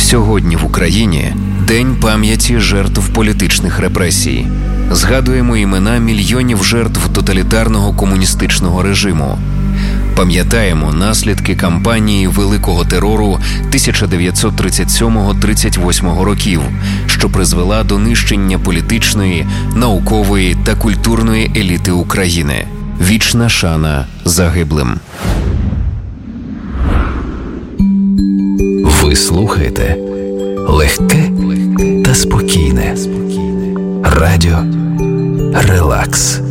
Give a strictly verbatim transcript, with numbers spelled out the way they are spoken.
Сьогодні в Україні День пам'яті жертв політичних репресій. Згадуємо імена мільйонів жертв тоталітарного комуністичного режиму. Пам'ятаємо наслідки кампанії Великого терору тисяча дев'ятсот тридцять сьомого - тридцять восьмого років, що призвела до нищення політичної, наукової та культурної еліти України. Вічна шана загиблим. Ви слухаєте легке та спокійне радіо Релакс.